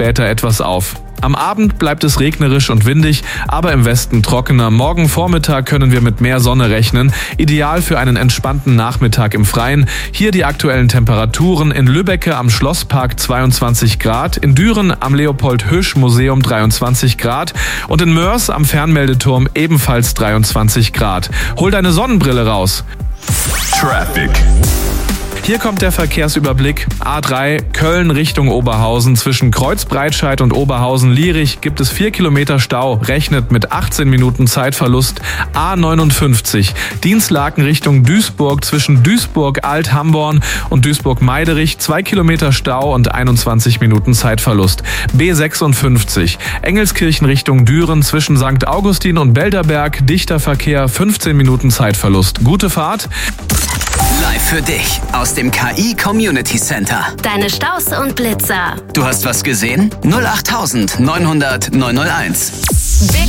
später etwas auf. Am Abend bleibt es regnerisch und windig, aber im Westen trockener. Morgen Vormittag können wir mit mehr Sonne rechnen. Ideal für einen entspannten Nachmittag im Freien. Hier die aktuellen Temperaturen: in Lübbecke am Schlosspark 22 Grad, in Düren am Leopold-Hirsch-Museum 23 Grad und in Moers am Fernmeldeturm ebenfalls 23 Grad. Hol deine Sonnenbrille raus. Traffic. Hier kommt der Verkehrsüberblick. A3 Köln Richtung Oberhausen. Zwischen Kreuzbreitscheid und Oberhausen-Lierich gibt es 4 Kilometer Stau. Rechnet mit 18 Minuten Zeitverlust. A59 Dinslaken Richtung Duisburg. Zwischen Duisburg-Alt-Hamborn und Duisburg-Meiderich 2 Kilometer Stau und 21 Minuten Zeitverlust. B56 Engelskirchen Richtung Düren. Zwischen St. Augustin und Belderberg dichter Verkehr, 15 Minuten Zeitverlust. Gute Fahrt. Live für dich aus dem KI Community Center. Deine Staus und Blitzer. Du hast was gesehen? 08900 901.